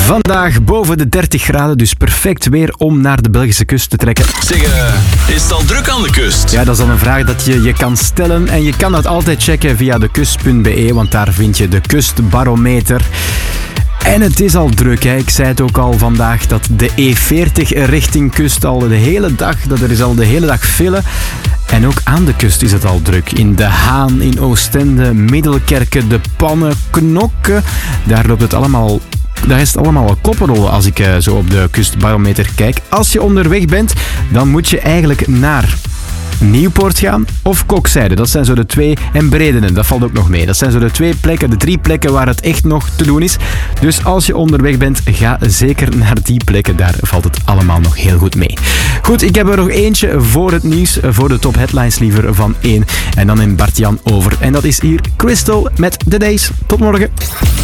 Vandaag boven de 30 graden, dus perfect weer om naar de Belgische kust te trekken. Zeg, is het al druk aan de kust? Ja, dat is dan een vraag dat je kan stellen. En je kan dat altijd checken via dekust.be, want daar vind je de kustbarometer. En het is al druk, hè. Ik zei het ook al vandaag, dat de E40 richting kust al de hele dag, dat er is al de hele dag file. En ook aan de kust is het al druk. In De Haan, in Oostende, Middelkerke, De Pannen, Knokke. Daar loopt het allemaal... Daar is het allemaal wel koppenrollen als ik zo op de kustbarometer kijk. Als je onderweg bent, dan moet je eigenlijk naar Nieuwpoort gaan of Kokzijde. Dat zijn zo de twee. En Bredenen, dat valt ook nog mee. Dat zijn zo de twee plekken, de drie plekken waar het echt nog te doen is. Dus als je onderweg bent, ga zeker naar die plekken. Daar valt het allemaal nog heel goed mee. Goed, ik heb er nog eentje voor het nieuws. Voor de top headlines liever van 1. En dan in Bart-Jan over. En dat is hier Crystal met The Days. Tot morgen.